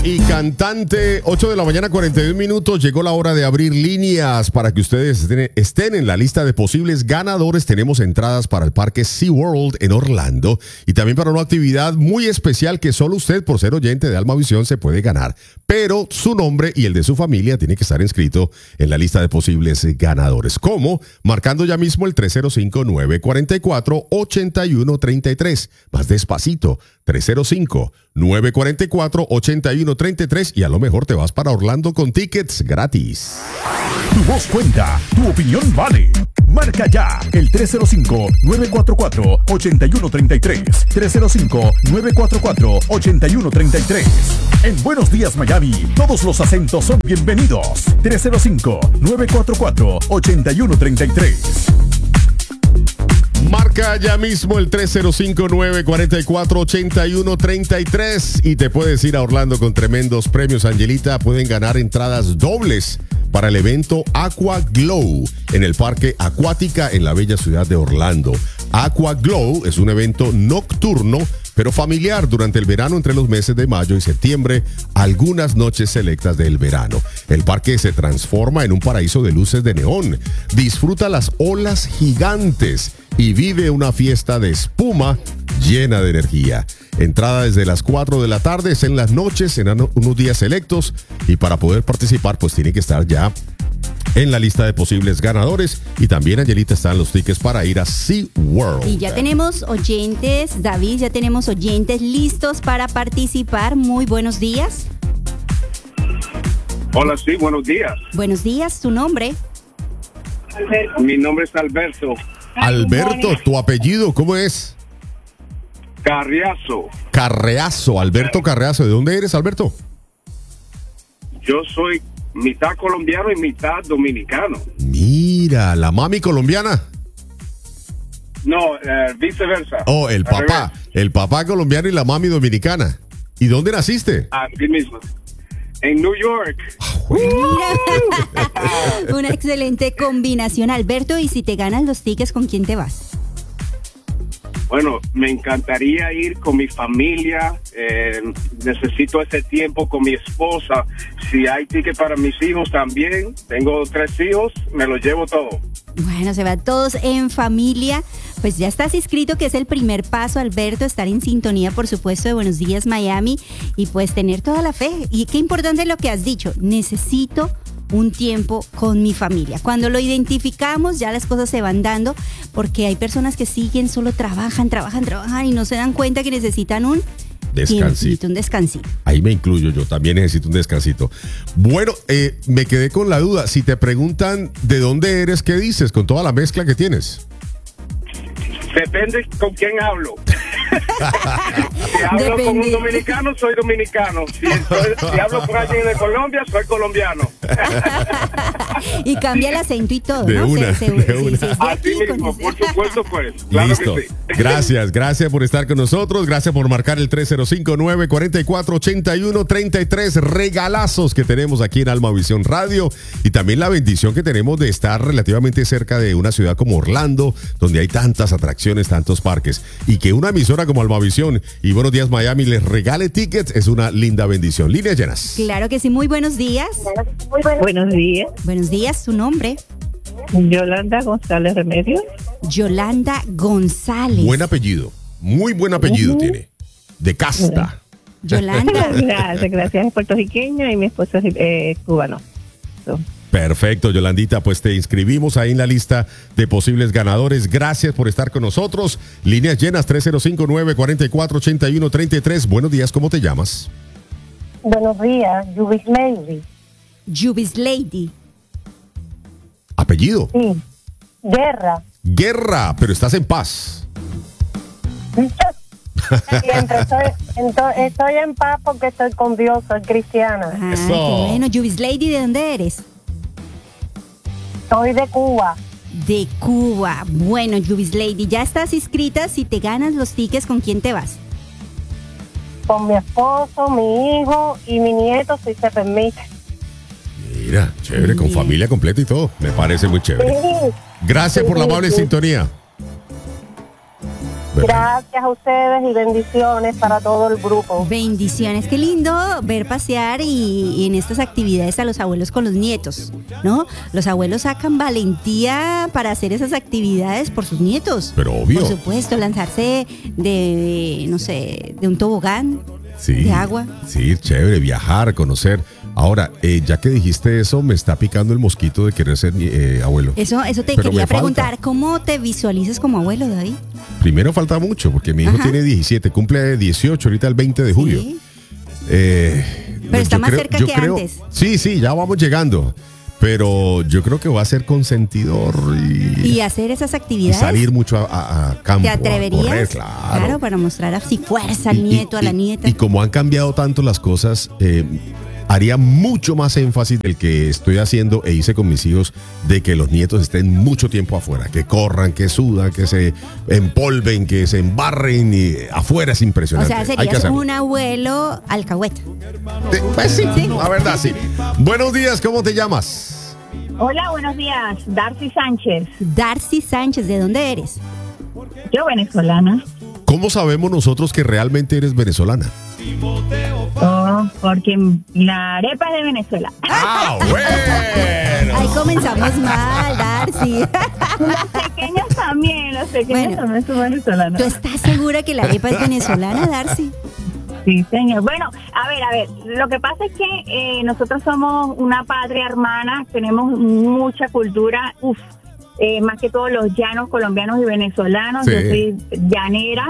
Y cantante, 8 de la mañana, 41 minutos. Llegó la hora de abrir líneas para que ustedes estén en la lista de posibles ganadores. Tenemos entradas para el Parque SeaWorld en Orlando y también para una actividad muy especial que solo usted, por ser oyente de Almavisión, se puede ganar. Pero su nombre y el de su familia tiene que estar inscrito en la lista de posibles ganadores. ¿Cómo? Marcando ya mismo el 305-944-8133. Más despacito, 305-944-8133 y a lo mejor te vas para Orlando con tickets gratis. Tu voz cuenta, tu opinión vale. Marca ya el 305-944-8133. 305-944-8133. En Buenos Días Miami, todos los acentos son bienvenidos. 305-944-8133. Marca ya mismo el 305-944-8133 y te puedes ir a Orlando con tremendos premios, Angelita. Pueden ganar entradas dobles para el evento Aqua Glow en el Parque Acuática en la bella ciudad de Orlando. Aqua Glow es un evento nocturno pero familiar durante el verano entre los meses de mayo y septiembre, algunas noches selectas del verano. El parque se transforma en un paraíso de luces de neón. Disfruta las olas gigantes y vive una fiesta de espuma llena de energía. Entrada desde las 4 de la tarde, es en las noches, en unos días selectos, y para poder participar pues tiene que estar ya en la lista de posibles ganadores. Y también, Angelita, están los tickets para ir a SeaWorld. Y ya tenemos oyentes, David, ya tenemos oyentes listos para participar. Muy buenos días. Hola, sí, buenos días. Buenos días, ¿tu nombre? Mi nombre es Alberto. Alberto, ¿tu apellido cómo es? Carriazo. Carreazo, Alberto Carreazo. ¿De dónde eres, Alberto? Yo soy mitad colombiano y mitad dominicano. Mira, la mami colombiana. No, viceversa. Oh, el papá colombiano y la mami dominicana. ¿Y dónde naciste? Así mismo. En New York. Una excelente combinación, Alberto. Y si te ganas los tickets, ¿con quién te vas? Bueno, me encantaría ir con mi familia. Necesito ese tiempo con mi esposa. Si hay ticket para mis hijos también. Tengo 3 hijos, me los llevo todo. Bueno, se van todos en familia. Pues ya estás inscrito, que es el primer paso, Alberto, estar en sintonía, por supuesto, de Buenos Días Miami y pues tener toda la fe. Y qué importante lo que has dicho, necesito un tiempo con mi familia. Cuando lo identificamos, ya las cosas se van dando, porque hay personas que siguen, solo trabajan y no se dan cuenta que necesitan un descansito. Un descansito. Ahí me incluyo, yo también necesito un descansito. Bueno, me quedé con la duda. Si te preguntan de dónde eres, ¿qué dices con toda la mezcla que tienes? Depende con quién hablo. Si hablo con un dominicano, soy dominicano. Si hablo con alguien de Colombia, soy colombiano. Y cambia el acento y todo, de ¿no? Una. Sí, así mismo, por supuesto, pues. Claro. Listo. Que sí. Gracias por estar con nosotros. Gracias por marcar el 305-944-8133. Regalazos que tenemos aquí en Almavisión Radio. Y también la bendición que tenemos de estar relativamente cerca de una ciudad como Orlando, donde hay tantas atracciones, tantos parques. Y que una emisora como Almavisión y Buenos Días Miami les regale tickets es una linda bendición. Líneas llenas. Claro que sí, muy buenos días. Buenos días. Buenos días, ¿su nombre? Yolanda González Remedios. Yolanda González. Buen apellido, muy buen apellido tiene. De casta. Yolanda. Gracias, es puertorriqueña y mi esposo es cubano. Perfecto, Yolandita, pues te inscribimos ahí en la lista de posibles ganadores. Gracias por estar con nosotros. Líneas llenas, 305-944-8133. Buenos días, ¿cómo te llamas? Buenos días, Yubis Lady. Yubis Lady. ¿Apellido? Sí, Guerra. Guerra, pero estás en paz. Siempre estoy en paz porque estoy con Dios, soy cristiana. Ah, Eso. qué bueno. Yubis Lady, ¿de dónde eres? Soy de Cuba. De Cuba. Bueno, Yubis Lady, ya estás inscrita. Si te ganas los tickets, ¿con quién te vas? Con mi esposo, mi hijo y mi nieto, si se permite. Mira, chévere, con Bien. familia completa y todo. Me parece muy chévere. Sí. Gracias por la amable sintonía. Gracias a ustedes y bendiciones para todo el grupo. Bendiciones, qué lindo ver pasear y en estas actividades a los abuelos con los nietos, ¿no? Los abuelos sacan valentía para hacer esas actividades por sus nietos. Pero obvio. Por supuesto, lanzarse de, no sé, de un tobogán, Sí, de agua. sí, chévere, viajar, conocer. Ahora, ya que dijiste eso, me está picando el mosquito de querer ser abuelo. Eso te Pero quería me falta. preguntar, ¿cómo te visualizas como abuelo, David? Primero falta mucho, porque mi hijo Ajá. tiene 17, cumple 18 ahorita el 20 de julio. Sí. Pero está más cerca que antes. Sí, ya vamos llegando. Pero yo creo que va a ser consentidor Y hacer esas y actividades. salir mucho a campo. ¿Te a atreverías? correr, claro. Para mostrar así fuerza al nieto, a la nieta. Y como han cambiado tanto las cosas, haría mucho más énfasis del que estoy haciendo e hice con mis hijos, de que los nietos estén mucho tiempo afuera, que corran, que sudan, que se empolven, que se embarren, y afuera es O impresionante. sea, Hay que serías hacerlo. un abuelo alcahueta. Pues sí, Sí. la verdad sí. Buenos días, ¿cómo te llamas? Hola, buenos días. Darcy Sánchez. Darcy Sánchez, ¿de dónde eres? Yo venezolana. ¿Cómo sabemos nosotros que realmente eres venezolana? Oh, porque la arepa es de Venezuela. ¡Ah, bueno! Ahí comenzamos mal, Darcy. Los pequeños también, Bueno. también son venezolanos. ¿Tú estás segura que la arepa es venezolana, Darcy? Sí, señor. Bueno, a ver, lo que pasa es que nosotros somos una patria hermana, tenemos mucha cultura, más que todos los llanos colombianos y venezolanos. Sí. Yo soy llanera.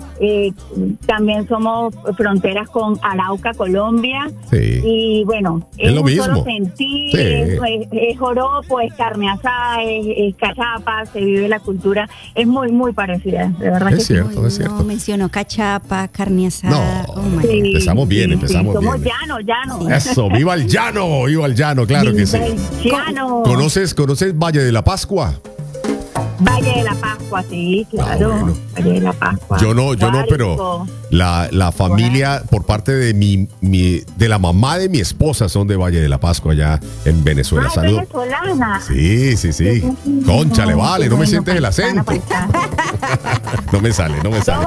También somos fronteras con Arauca, Colombia. Sí. Y bueno, Es lo un mismo. solo sentir, Sí. es joropo, es carne asada, es cachapa, se vive la cultura, es muy, muy parecida, de verdad Es que cierto. Uy, es cierto. No, mencionó cachapa, carne asada. No. Oh, my sí. God. Empezamos bien, Sí, empezamos somos bien. llanos. Eso, viva el llano, claro que sí. Viva el llano. ¿Conoces Valle de la Pascua? Valle de la Pascua, sí, claro. bueno. Valle de la Pascua. Yo no, Guárico. pero la familia por parte de de la mamá de mi esposa son de Valle de la Pascua allá en Venezuela. Ay, Saludos. venezolana. Sí. Cónchale, vale, no me Bueno, sientes el acento. paisana. No me sale.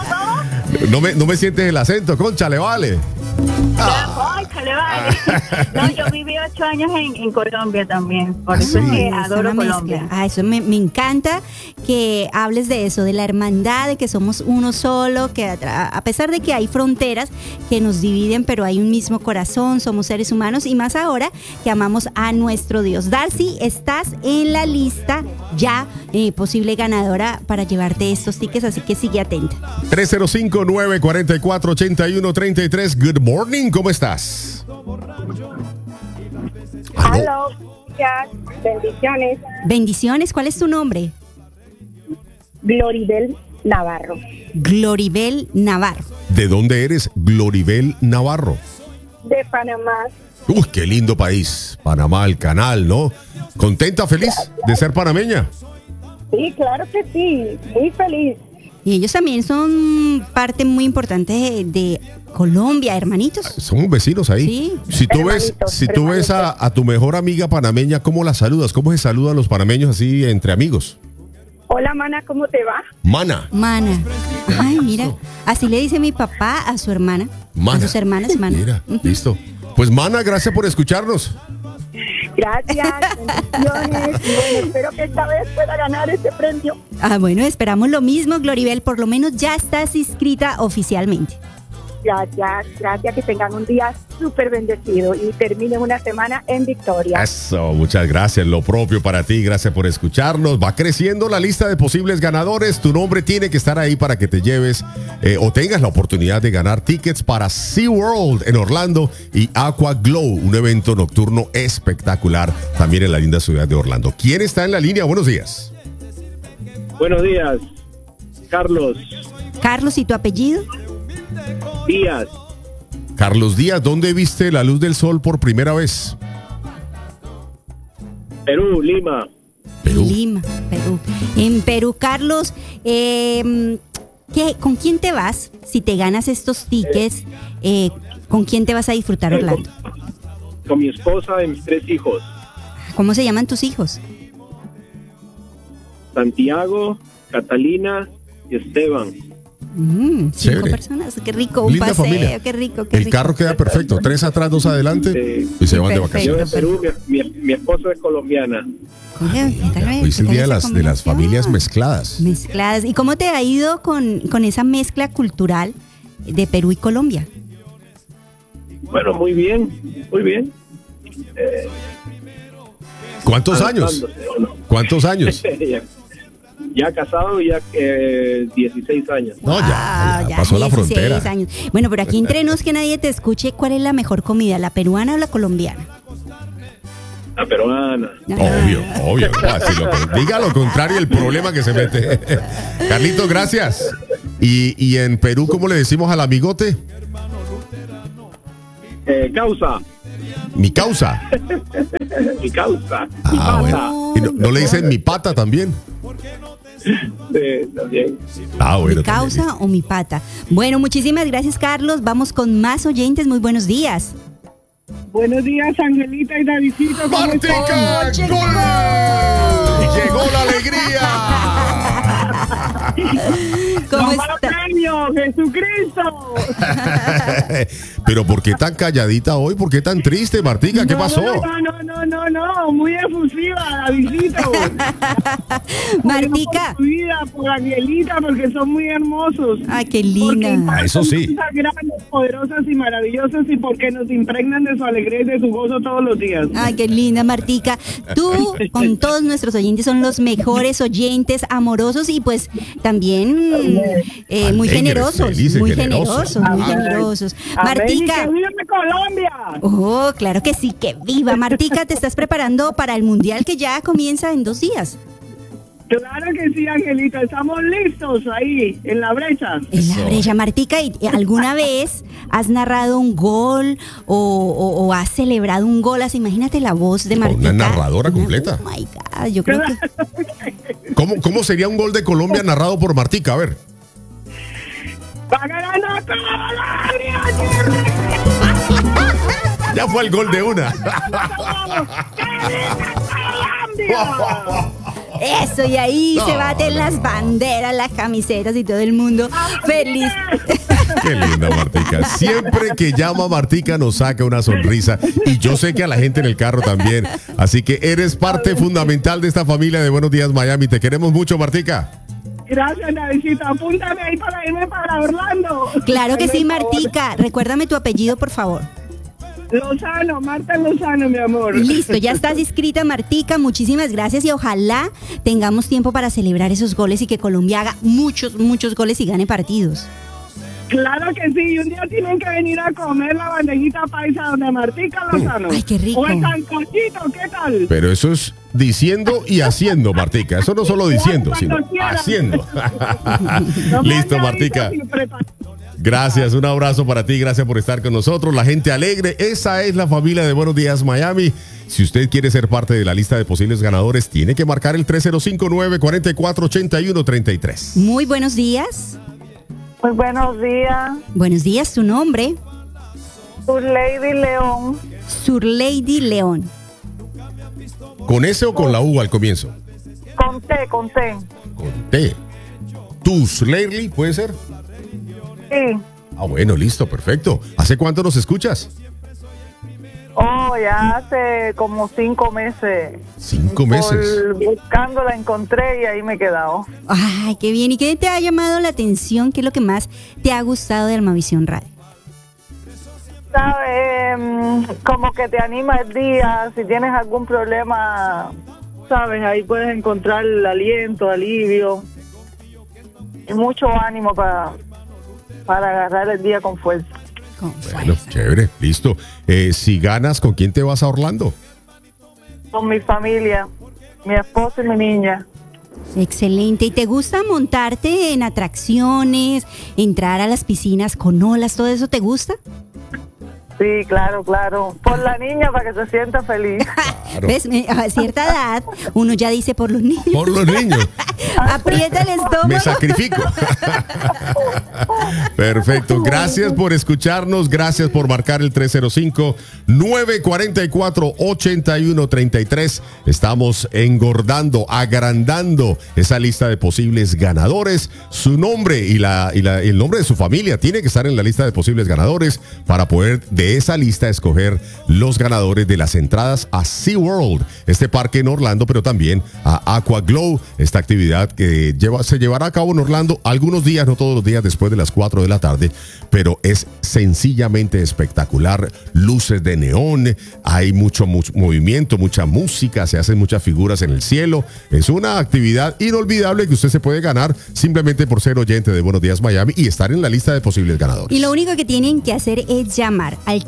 No me sientes el acento, cónchale, vale. Ay, que le vale. No, yo viví 8 años en Colombia también, por eso es sí. que Es adoro una Colombia. mezcla. Eso me encanta que hables de eso, de la hermandad, de que somos uno solo, que a pesar de que hay fronteras que nos dividen, pero hay un mismo corazón, somos seres humanos y más ahora que amamos a nuestro Dios. Darcy, estás en la lista ya posible ganadora para llevarte estos tickets, así que sigue atenta. 305-944-8133. Good morning, ¿cómo estás? Aló. Hello, ya, bendiciones. Bendiciones, ¿cuál es tu nombre? Gloribel Navarro. Gloribel Navarro. ¿De dónde eres? Gloribel Navarro. De Panamá. Uy, qué lindo país. Panamá, el canal, ¿no? ¿Contenta, feliz de ser panameña? Sí, claro que sí. Muy feliz. Y ellos también son parte muy importante de Colombia, hermanitos. Somos vecinos ahí. Sí. Si tú Hermanitos, ves a tu mejor amiga panameña, ¿cómo la saludas? ¿Cómo se saludan los panameños así entre amigos? Hola, mana, ¿cómo te va? Mana. Mana. Ay, mira. Así le dice mi papá a su hermana. Mana. A sus hermanas, mana. Mira, Ujú. listo. Pues, Mana, gracias por escucharnos. Gracias, bendiciones. Y bueno, espero que esta vez pueda ganar este premio. Ah, bueno, esperamos lo mismo, Gloribel. Por lo menos ya estás inscrita oficialmente. Gracias, que tengan un día súper bendecido y terminen una semana en victoria. Eso, muchas gracias. Lo propio para ti. Gracias por escucharnos. Va creciendo la lista de posibles ganadores. Tu nombre tiene que estar ahí para que te lleves o tengas la oportunidad de ganar tickets para SeaWorld en Orlando y Aqua Glow, un evento nocturno espectacular también en la linda ciudad de Orlando. ¿Quién está en la línea? Buenos días. Buenos días, Carlos Carlos, ¿y tu apellido? Díaz. Carlos Díaz, ¿dónde viste la luz del sol por primera vez? Perú, Lima. Perú. Lima, Perú. En Perú, Carlos, ¿con quién te vas? Si te ganas estos tickets, ¿con quién te vas a disfrutar Orlando? Con mi esposa y mis 3 hijos. ¿Cómo se llaman tus hijos? Santiago, Catalina y Esteban. Cinco Chévere. personas, qué rico, un Linda paseo, familia. qué rico, qué El rico. carro queda perfecto, 3 atrás, 2 adelante Sí. y se van de Perfecto. Yo vacaciones. de Perú, mi esposa es colombiana. Oye, ¿qué tal Hoy es el qué tal día de esa las combinación? familias mezcladas. Mezcladas. ¿Y cómo te ha ido con esa mezcla cultural de Perú y Colombia? Bueno, muy bien, muy bien. ¿Cuántos años? Adaptándose, ¿o no? ¿Cuántos años? Ya casado, ya 16 años. No, ya Wow, pasó la 16 frontera. años. Bueno, pero aquí entre nos que nadie te escuche, ¿cuál es la mejor comida, la peruana o la colombiana? La peruana. Obvio. Diga lo contrario, el problema que se mete. Carlitos, gracias. Y en Perú, ¿cómo le decimos al amigote? Causa. Mi causa. Mi causa. Ah, bueno. ¿Y no le dicen mi pata también? También. Ah, bueno. ¿Mi causa o mi pata? Bueno, muchísimas gracias, Carlos. Vamos con más oyentes. Muy buenos días. Buenos días, Angelita y Davidito. ¿Cómo ¡Martica! están? ¡Gol! ¡Llegó la alegría! ¿Cómo ¡Mamá está? premio, Jesucristo! Pero ¿por qué tan calladita hoy? ¿Por qué tan triste, Martica? ¿Qué pasó? No, muy efusiva, Davidito. Martica. Por tu vida, por Angelita, porque son muy hermosos. Ay, qué linda. Ah, eso sí. Son cosas grandes, poderosas y maravillosas y porque nos impregnan de su alegría y de su gozo todos los días. Ay, qué linda, Martica. Tú, con todos nuestros oyentes, son los mejores oyentes, amorosos y pues también muy Alegres, generosos. felices, Muy generosos. generosos, muy generosos. Amén, y Martica. que viva Colombia. Oh, claro que sí, que viva. Martica, te estás preparando para el Mundial que ya comienza en 2 días. Claro que sí, Angelita, estamos listos ahí, en la brecha. En la brecha, Martica, ¿y alguna vez has narrado un gol o has celebrado un gol? Así, imagínate la voz de Una Martica. narradora completa. Oh my God, yo creo que. ¿Cómo sería un gol de Colombia narrado por Martica? A ver. ¡Va ganando Colombia! Ya fue el gol de una. ¡Colombia! Eso, y ahí se baten las banderas, las camisetas y todo el mundo feliz. Qué linda, Martica. Siempre que llama Martica nos saca una sonrisa. Y yo sé que a la gente en el carro también. Así que eres parte fundamental de esta familia de Buenos Días Miami. Te queremos mucho, Martica. Gracias, Davidito. Apúntame ahí para irme para Orlando. Claro que sí, Hazme el favor. Martica. Recuérdame tu apellido, por favor. Lozano, Marta Lozano, mi amor. Listo, ya estás inscrita, Martica. Muchísimas gracias y ojalá tengamos tiempo para celebrar esos goles y que Colombia haga muchos goles y gane partidos. Claro que sí, y un día tienen que venir a comer la bandejita paisa donde Martica Lozano. Ay, qué rico. O el sancochito, ¿qué tal? Pero eso es diciendo y haciendo, Martica. Eso no solo diciendo, sino Cuando quieran. haciendo. No me Listo, han Martica. avisado sin preparar. Gracias, un abrazo para ti, gracias por estar con nosotros. La gente alegre, esa es la familia de Buenos Días Miami. Si usted quiere ser parte de la lista de posibles ganadores, tiene que marcar el 305-944-8133. Muy buenos días. Muy buenos días, Buenos días, tu nombre. tu Lady León. Surlady León. ¿Con S o con la U al comienzo? Con T. Con T. ¿Tus Lately puede ser? Sí. Ah, bueno, listo, perfecto. ¿Hace cuánto nos escuchas? Oh, ya hace como 5 meses. 5 meses. Buscando la encontré y ahí me he quedado. Ay, qué bien. ¿Y qué te ha llamado la atención? ¿Qué es lo que más te ha gustado de Almavisión Radio? ¿Sabes? Como que te anima el día. Si tienes algún problema, ¿sabes? Ahí puedes encontrar el aliento, alivio y mucho ánimo para agarrar el día con fuerza. Con Bueno, fuerza. chévere, listo. Si ganas, ¿con quién te vas a Orlando? Con mi familia, mi esposo y mi niña. Excelente. ¿Y te gusta montarte en atracciones, entrar a las piscinas con olas, todo eso te gusta? Sí, claro. Por la niña para que se sienta feliz. Claro. ¿Ves? A cierta edad, uno ya dice por los niños. Por los niños. Aprieta el estómago. Me sacrifico. Perfecto. Gracias por escucharnos. Gracias por marcar el 305-944-8133. Estamos engordando, agrandando esa lista de posibles ganadores. Su nombre y el nombre de su familia tiene que estar en la lista de posibles ganadores para poder de esa lista escoger los ganadores de las entradas a SeaWorld, este parque en Orlando, pero también a Aqua Glow, esta actividad que se llevará a cabo en Orlando algunos días, no todos los días, después de las 4 de la tarde, pero es sencillamente espectacular. Luces de neón, hay mucho movimiento, mucha música, se hacen muchas figuras en el cielo. Es una actividad inolvidable que usted se puede ganar simplemente por ser oyente de Buenos Días Miami y estar en la lista de posibles ganadores. Y lo único que tienen que hacer es llamar al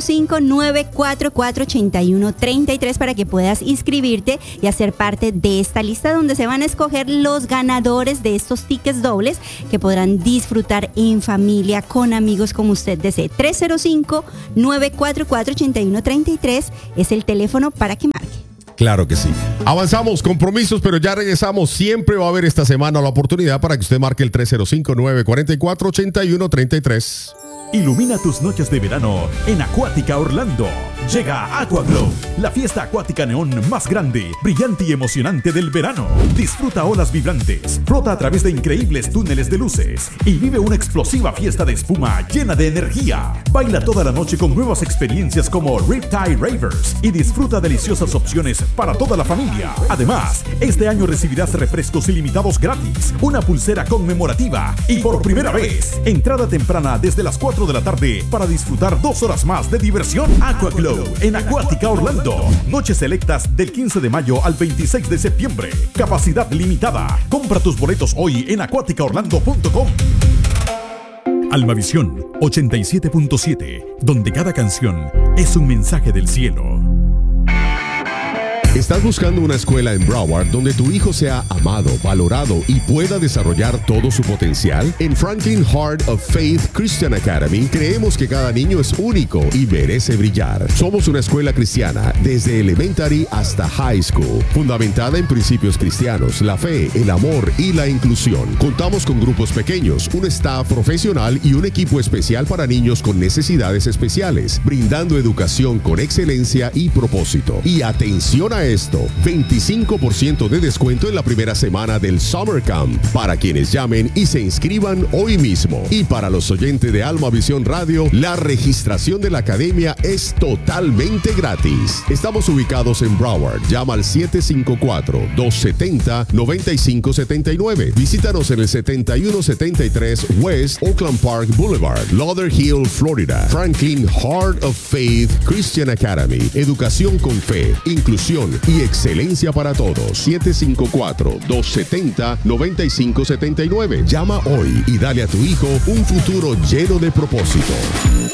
305-944-8133 para que puedas inscribirte y hacer parte de esta lista donde se van a escoger los ganadores de estos tickets dobles que podrán disfrutar en familia, con amigos, como usted desee. 305-944-8133 es el teléfono para que marque. Claro que sí. Avanzamos, compromisos, pero ya regresamos. Siempre va a haber esta semana la oportunidad para que usted marque el 305-944-8133. Ilumina tus noches de verano en Acuática Orlando. Llega Aquaglow, la fiesta acuática neón más grande, brillante y emocionante del verano. Disfruta olas vibrantes, flota a través de increíbles túneles de luces y vive una explosiva fiesta de espuma llena de energía. Baila toda la noche con nuevas experiencias como Riptide Ravers y disfruta deliciosas opciones para toda la familia. Además, este año recibirás refrescos ilimitados gratis, una pulsera conmemorativa y por primera vez, entrada temprana desde las 4 de la tarde para disfrutar 2 horas más de diversión. Aquaglow en Acuática Orlando. Noches selectas del 15 de mayo al 26 de septiembre. Capacidad limitada. Compra tus boletos hoy en acuaticaorlando.com. Almavisión 87.7, donde cada canción es un mensaje del cielo. ¿Estás buscando una escuela en Broward donde tu hijo sea amado, valorado y pueda desarrollar todo su potencial? En Franklin Heart of Faith Christian Academy creemos que cada niño es único y merece brillar. Somos una escuela cristiana desde elementary hasta high school, fundamentada en principios cristianos, la fe, el amor y la inclusión. Contamos con grupos pequeños, un staff profesional y un equipo especial para niños con necesidades especiales, brindando educación con excelencia y propósito. Y atención a esto, 25% de descuento en la primera semana del Summer Camp para quienes llamen y se inscriban hoy mismo. Y para los oyentes de Alma Visión Radio, la registración de la academia es totalmente gratis. Estamos ubicados en Broward. Llama al 754-270-9579. Visítanos en el 7173 West Oakland Park Boulevard, Lauderhill, Florida. Franklin Heart of Faith Christian Academy. Educación con fe, inclusión y excelencia para todos. 754-270-9579. Llama hoy y dale a tu hijo un futuro lleno de propósito.